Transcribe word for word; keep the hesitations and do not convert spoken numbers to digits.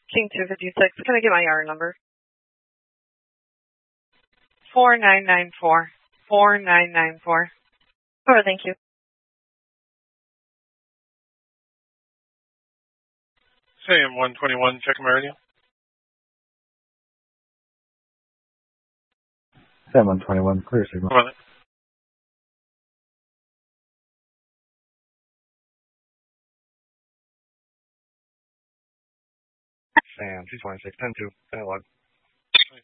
King two fifty-six. Can I get my yard number? four nine nine four. four nine nine four. Oh, thank you. Sam one twenty-one, check my radio. Sam one twenty-one, clear signal. Come on. Sam two twenty-six, ten two, dialogue.